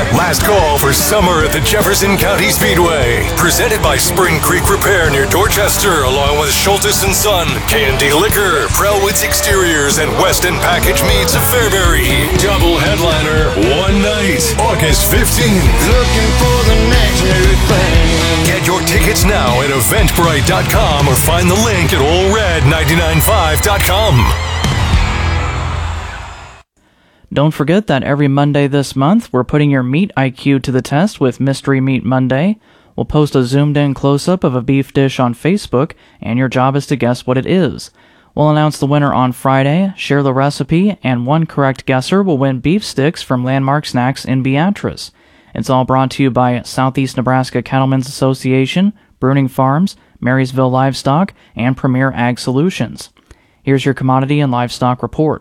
Last call for summer at the Jefferson County Speedway. Presented by Spring Creek Repair near Dorchester, along with Schultes & Son, K&D Liquor, Prellwoods Exteriors, and Weston Package Meats of Fairbury. Double headliner, one night, August 15th. Looking for the next new thing. Get your tickets now at eventbrite.com or find the link at allred995.com. Don't forget that every Monday this month, we're putting your meat IQ to the test with Mystery Meat Monday. We'll post a zoomed-in close-up of a beef dish on Facebook, and your job is to guess what it is. We'll announce the winner on Friday, share the recipe, and one correct guesser will win beef sticks from Landmark Snacks in Beatrice. It's all brought to you by Southeast Nebraska Cattlemen's Association, Bruning Farms, Marysville Livestock, and Premier Ag Solutions. Here's your commodity and livestock report.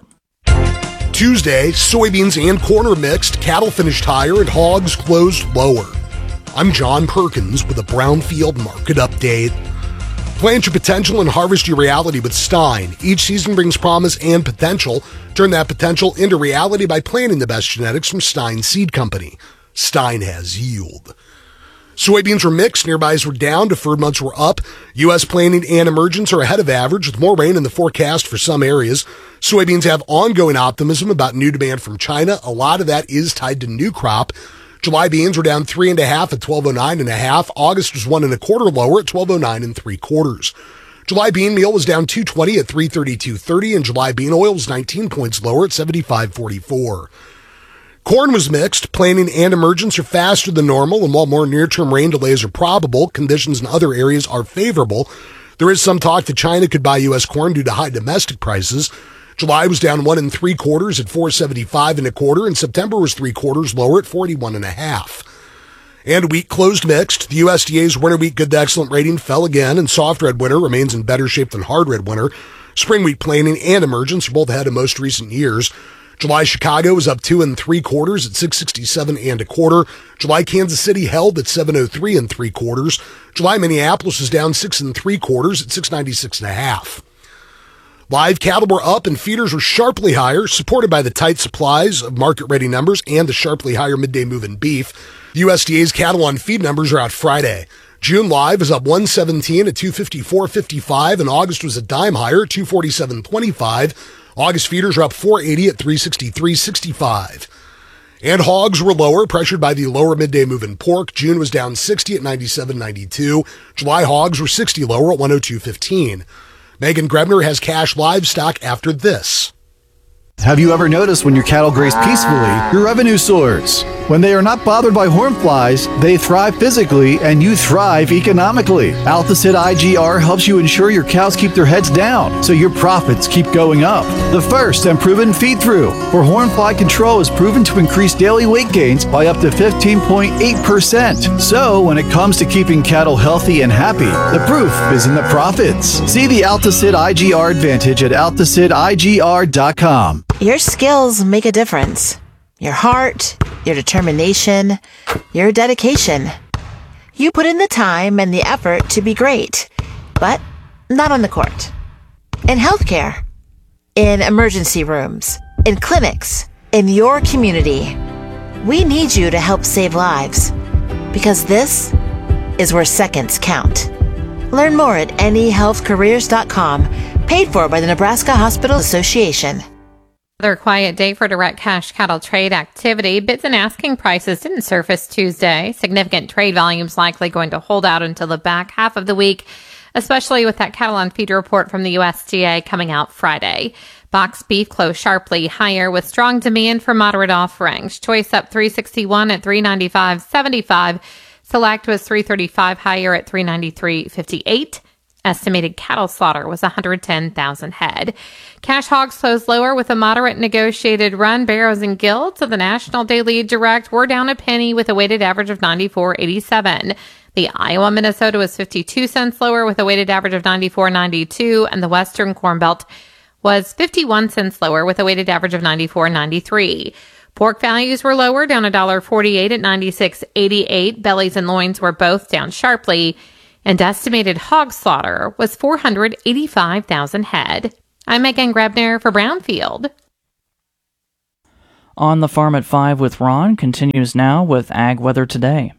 Tuesday, soybeans and corn are mixed, cattle finished higher, and hogs closed lower. I'm John Perkins with a Brownfield Market Update. Plant your potential and harvest your reality with Stein. Each season brings promise and potential. Turn that potential into reality by planting the best genetics from Stein Seed Company. Stein has yield. Soybeans were mixed, nearbys were down, deferred months were up. U.S. planting and emergence are ahead of average with more rain in the forecast for some areas. Soybeans have ongoing optimism about new demand from China. A lot of that is tied to new crop. July beans were down 3.5 at 1209.5. August was 1 1/4 lower at 1209 3/4. July bean meal was down 220 at 332.30, and July bean oil was 19 points lower at 75.44. Corn was mixed. Planting and emergence are faster than normal, and while more near-term rain delays are probable, conditions in other areas are favorable. There is some talk that China could buy U.S. corn due to high domestic prices. July was down 1 3/4 at 475.25, and September was 3/4 lower at 41.5. And wheat closed mixed. The USDA's winter wheat good to excellent rating fell again, and soft red winter remains in better shape than hard red winter. Spring wheat planting and emergence are both ahead of most recent years. July Chicago was up 2 3/4 at 667.25. July Kansas City held at 703 3/4. July Minneapolis was down 6 3/4 at 696.5. Live cattle were up and feeders were sharply higher, supported by the tight supplies of market-ready numbers and the sharply higher midday move in beef. The USDA's cattle on feed numbers are out Friday. June live is up 117 at 254.55, and August was a dime higher at 247.25. August feeders are up 480 at 363.65. And hogs were lower, pressured by the lower midday move in pork. June was down 60 at 97.92. July hogs were 60 lower at 102.15. Megan Grebner has cash livestock after this. Have you ever noticed when your cattle graze peacefully, your revenue soars? When they are not bothered by horn flies, they thrive physically and you thrive economically. Althacid IGR helps you ensure your cows keep their heads down so your profits keep going up. The first and proven feed-through for horn fly control is proven to increase daily weight gains by up to 15.8%. So when it comes to keeping cattle healthy and happy, the proof is in the profits. See the Althacid IGR advantage at althacidigr.com. Your skills make a difference. Your heart, your determination, your dedication. You put in the time and the effort to be great, but not on the court. In healthcare, in emergency rooms, in clinics, in your community. We need you to help save lives, because this is where seconds count. Learn more at nehealthcareers.com, paid for by the Nebraska Hospital Association. Another quiet day for direct cash cattle trade activity. Bids and asking prices didn't surface Tuesday. Significant trade volumes likely going to hold out until the back half of the week, especially with that cattle on feed report from the USDA coming out Friday. Box beef closed sharply higher with strong demand for moderate offerings. Choice up $3.61 at $395.75. Select was $3.35 higher at $393.58. Estimated cattle slaughter was 110,000 head. Cash hogs closed lower with a moderate negotiated run. Barrows and Gilts of the National Daily Direct were down a penny with a weighted average of 94.87. The Iowa Minnesota was 52 cents lower with a weighted average of 94.92, and the Western Corn Belt was 51 cents lower with a weighted average of 94.93. Pork values were lower, down $1.48 at 96.88. Bellies and loins were both down sharply. And estimated hog slaughter was 485,000 head. I'm Megan Grebner for Brownfield. On the Farm at 5 with Ron continues now with Ag Weather Today.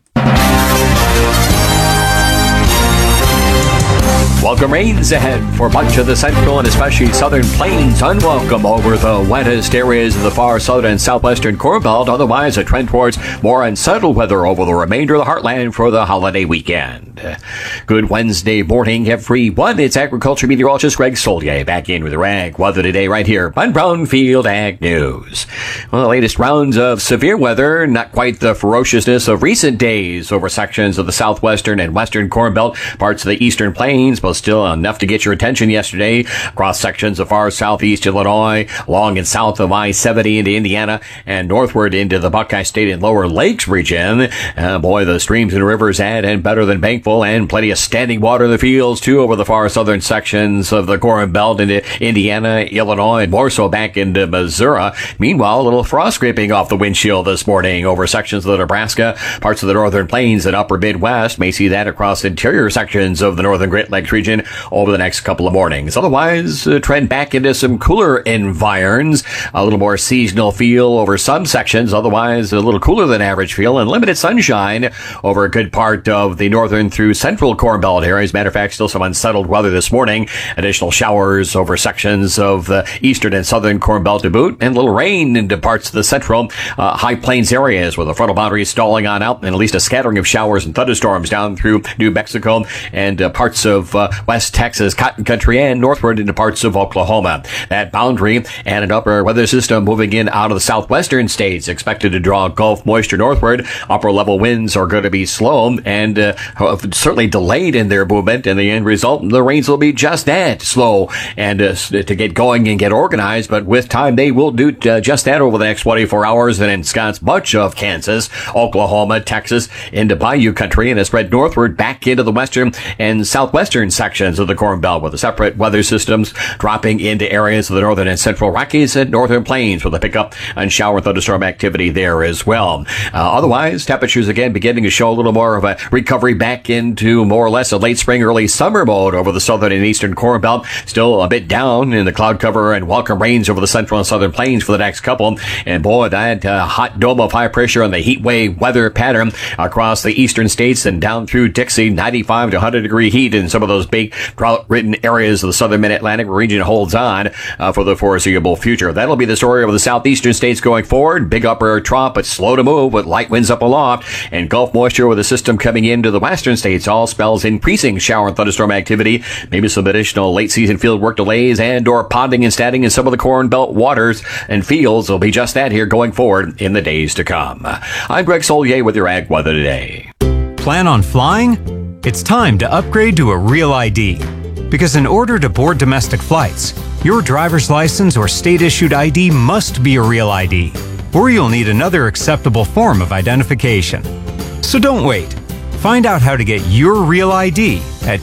Welcome rains ahead for much of the central and especially southern plains. Unwelcome over the wettest areas of the far southern and southwestern Corn Belt. Otherwise, a trend towards more unsettled weather over the remainder of the heartland for the holiday weekend. Good Wednesday morning, everyone. It's agriculture meteorologist Greg Solier back in with your Ag Weather Today right here on Brownfield Ag News. Well, the latest rounds of severe weather, not quite the ferociousness of recent days over sections of the southwestern and western Corn Belt, parts of the eastern plains, but still enough to get your attention yesterday across sections of far southeast Illinois, along and south of I-70 into Indiana, and northward into the Buckeye State and Lower Lakes region. Boy, the streams and rivers add and better than bankful, and plenty of standing water in the fields, too, over the far southern sections of the Corn Belt into Indiana, Illinois, and more so back into Missouri. Meanwhile, a little frost scraping off the windshield this morning over sections of the Nebraska, parts of the northern plains and upper Midwest. May see that across interior sections of the northern Great Lakes region over the next couple of mornings. Otherwise, trend back into some cooler environs, a little more seasonal feel over some sections, otherwise a little cooler than average feel, and limited sunshine over a good part of the northern through central Corn Belt area. As a matter of fact, still some unsettled weather this morning. Additional showers over sections of the eastern and southern Corn Belt to boot, and a little rain into parts of the central high plains areas where the frontal boundary is stalling on out, and at least a scattering of showers and thunderstorms down through New Mexico and parts of West Texas, Cotton Country, and northward into parts of Oklahoma. That boundary and an upper weather system moving in out of the southwestern states expected to draw Gulf moisture northward. Upper level winds are going to be slow and certainly delayed in their movement. And the end result, the rains will be just that, slow and to get going and get organized. But with time, they will do just that over the next 24 hours and ensconce much of Kansas, Oklahoma, Texas, into Bayou country, and spread northward back into the western and southwestern sections of the Corn Belt, with the separate weather systems dropping into areas of the northern and central Rockies and northern plains with a pickup and shower thunderstorm activity there as well. Otherwise, temperatures again beginning to show a little more of a recovery back into more or less a late spring, early summer mode over the southern and eastern Corn Belt. Still a bit down in the cloud cover and welcome rains over the central and southern plains for the next couple. And boy, that hot dome of high pressure and the heat wave weather pattern across the eastern states and down through Dixie, 95 to 100 degree heat in some of those big drought-ridden areas of the southern mid-Atlantic region holds on for the foreseeable future. That'll be the story of the southeastern states going forward. Big upper trough, but slow to move with light winds up aloft, and Gulf moisture with the system coming into the western states all spells increasing shower and thunderstorm activity, maybe some additional late-season field work delays and or ponding and statting in some of the Corn Belt waters and fields. Will be just that here going forward in the days to come. I'm Greg Solier with your Ag Weather Today. Plan on flying? It's time to upgrade to a Real ID. Because in order to board domestic flights, your driver's license or state-issued ID must be a Real ID, or you'll need another acceptable form of identification. So don't wait. Find out how to get your Real ID at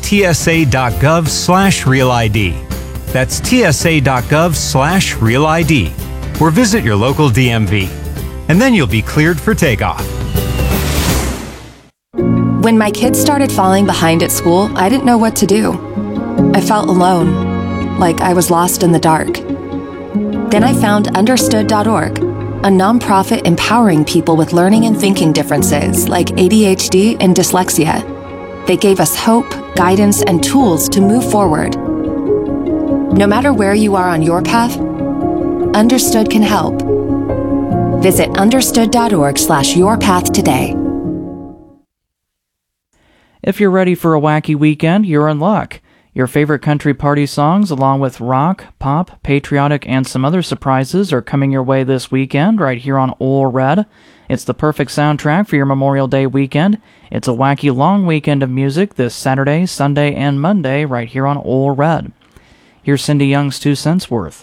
tsa.gov/Real ID. That's tsa.gov/Real ID, or visit your local DMV. And then you'll be cleared for takeoff. When my kids started falling behind at school, I didn't know what to do. I felt alone, like I was lost in the dark. Then I found Understood.org, a nonprofit empowering people with learning and thinking differences like ADHD and dyslexia. They gave us hope, guidance, and tools to move forward. No matter where you are on your path, Understood can help. Visit Understood.org/yourpath today. If you're ready for a wacky weekend, you're in luck. Your favorite country party songs, along with rock, pop, patriotic, and some other surprises, are coming your way this weekend right here on Ole Red. It's the perfect soundtrack for your Memorial Day weekend. It's a wacky long weekend of music this Saturday, Sunday, and Monday right here on Ole Red. Here's Cindy Young's 2 cents worth.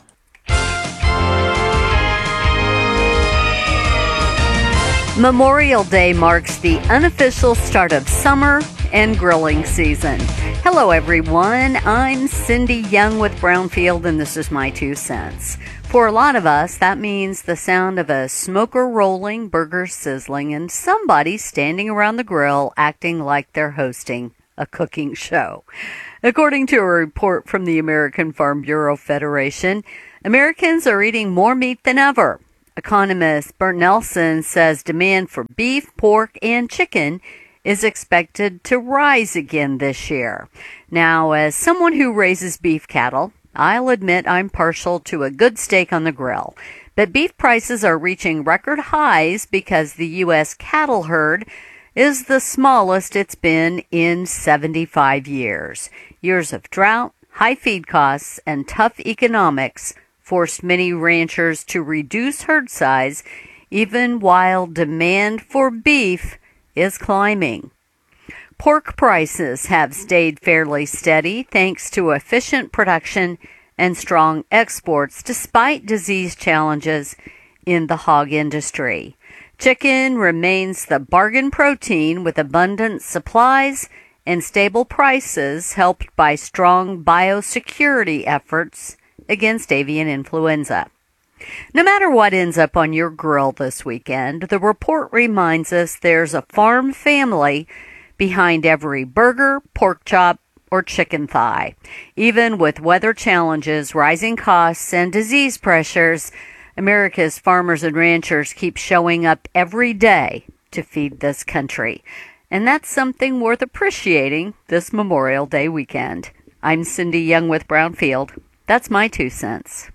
Memorial Day marks the unofficial start of summer and grilling season. Hello everyone, I'm Cindy Young with Brownfield, and this is my 2 cents. For a lot of us, that means the sound of a smoker rolling, burgers sizzling, and somebody standing around the grill acting like they're hosting a cooking show. According to a report from the American Farm Bureau Federation, Americans are eating more meat than ever. Economist Bert Nelson says demand for beef, pork, and chicken is expected to rise again this year. Now, as someone who raises beef cattle, I'll admit I'm partial to a good steak on the grill. But beef prices are reaching record highs because the U.S. cattle herd is the smallest it's been in 75 years. Years of drought, high feed costs, and tough economics forced many ranchers to reduce herd size, even while demand for beef is climbing. Pork prices have stayed fairly steady thanks to efficient production and strong exports despite disease challenges in the hog industry. Chicken remains the bargain protein with abundant supplies and stable prices helped by strong biosecurity efforts against avian influenza. No matter what ends up on your grill this weekend, the report reminds us there's a farm family behind every burger, pork chop, or chicken thigh. Even with weather challenges, rising costs, and disease pressures, America's farmers and ranchers keep showing up every day to feed this country. And that's something worth appreciating this Memorial Day weekend. I'm Cindy Young with Brownfield. That's my 2 cents.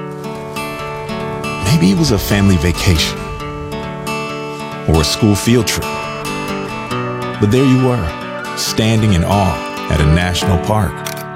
Maybe it was a family vacation or a school field trip. But there you were, standing in awe at a national park.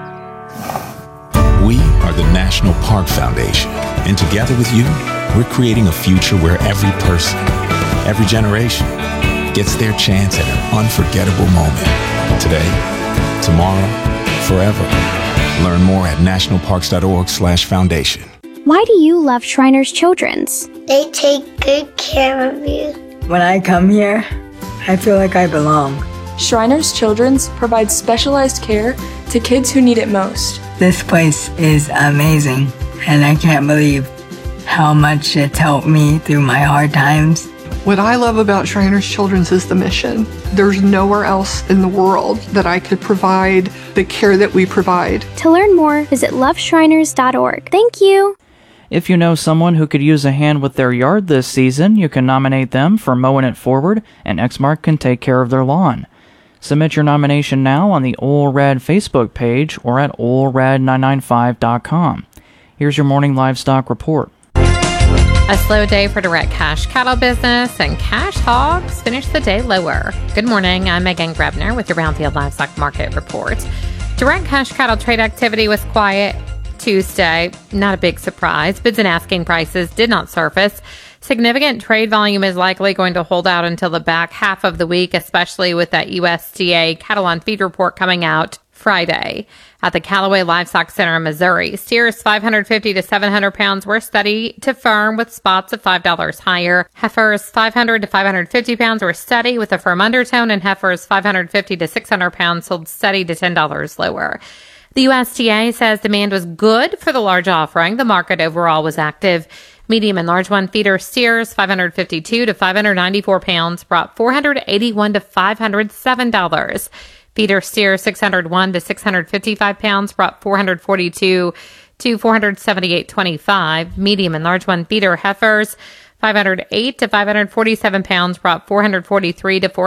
We are the National Park Foundation, and together with you, we're creating a future where every person, every generation, gets their chance at an unforgettable moment. Today, tomorrow, forever. Learn more at nationalparks.org/foundation. Why do you love Shriners Children's? They take good care of you. When I come here, I feel like I belong. Shriners Children's provides specialized care to kids who need it most. This place is amazing, and I can't believe how much it's helped me through my hard times. What I love about Shriners Children's is the mission. There's nowhere else in the world that I could provide the care that we provide. To learn more, visit loveshriners.org. Thank you. If you know someone who could use a hand with their yard this season, you can nominate them for Mowing It Forward, and Exmark can take care of their lawn. Submit your nomination now on the Ole Red Facebook page or at olered995.com. Here's your morning livestock report. A slow day for direct cash cattle business, and cash hogs finished the day lower. Good morning, I'm Megan Grebner with your Brownfield Livestock Market Report. Direct cash cattle trade activity was quiet Tuesday. Not a big surprise. Bids and asking prices did not surface. Significant trade volume is likely going to hold out until the back half of the week, especially with that USDA cattle on feed report coming out Friday. At the Callaway Livestock Center in Missouri, steers 550 to 700 pounds were steady to firm with spots of $5 higher. Heifers 500 to 550 pounds were steady with a firm undertone, and heifers 550 to 600 pounds sold steady to $10 lower. The USDA says demand was good for the large offering. The market overall was active. Medium and large one feeder steers 552 to 594 pounds brought $481 to $507. Feeder steers 601 to 655 pounds brought $442 to $478.25. Medium and large one feeder heifers 508 to 547 pounds brought $443 to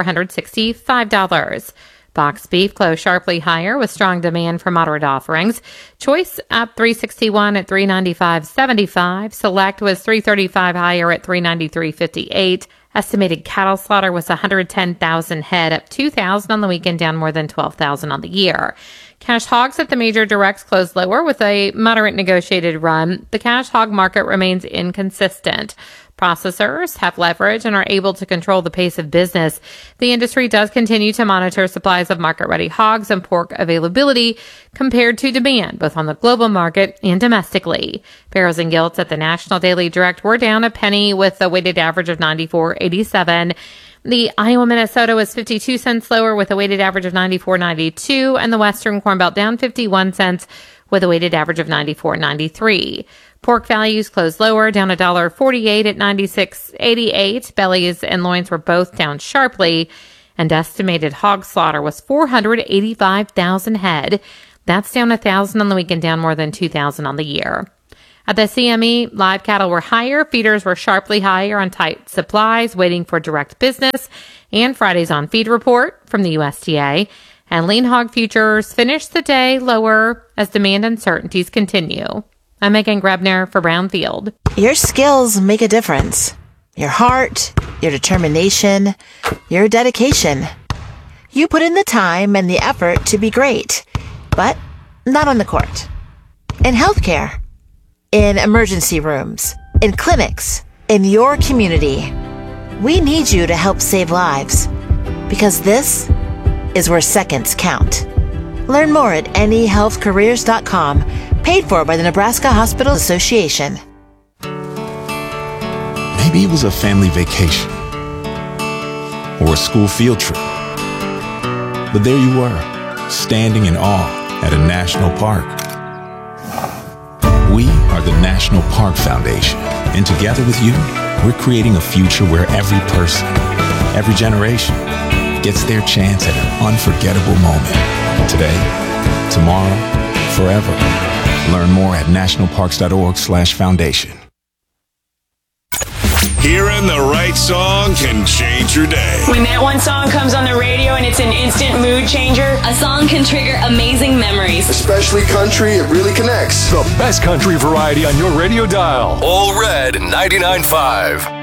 $465. Box beef closed sharply higher with strong demand for moderate offerings. Choice up $361 at $395.75. Select was $335 higher at $393.58. Estimated cattle slaughter was 110,000 head, up 2,000 on the weekend, down more than 12,000 on the year. Cash hogs at the major directs closed lower with a moderate negotiated run. The cash hog market remains inconsistent. Processors have leverage and are able to control the pace of business. The industry does continue to monitor supplies of market-ready hogs and pork availability compared to demand, both on the global market and domestically. Barrows and gilts at the National Daily Direct were down a penny with a weighted average of 94.87. The Iowa Minnesota was 52 cents lower with a weighted average of 94.92, and the Western Corn Belt down 51 cents with a weighted average of 94.93. Pork values closed lower, down $1.48 at 96.88. Bellies and loins were both down sharply, and estimated hog slaughter was 485,000 head. That's down 1,000 on the weekend, down more than 2,000 on the year. At the CME, live cattle were higher, feeders were sharply higher on tight supplies, waiting for direct business, and Friday's on-feed report from the USDA. And lean hog futures finished the day lower as demand uncertainties continue. I'm Megan Grebner for Brownfield. Your skills make a difference. Your heart, your determination, your dedication. You put in the time and the effort to be great, but not on the court. In healthcare, in emergency rooms, in clinics, in your community. We need you to help save lives, because this is where seconds count. Learn more at nehealthcareers.com, paid for by the Nebraska Hospital Association. Maybe it was a family vacation or a school field trip. But there you were, standing in awe at a national park. We are the National Park Foundation, and together with you, we're creating a future where every person, every generation, gets their chance at an unforgettable moment. Today, tomorrow, forever. Learn more at nationalparks.org/foundation. Hearing the right song can change your day. When that one song comes on the radio and it's an instant mood changer, a song can trigger amazing memories. Especially country, it really connects. The best country variety on your radio dial. All Red 99.5.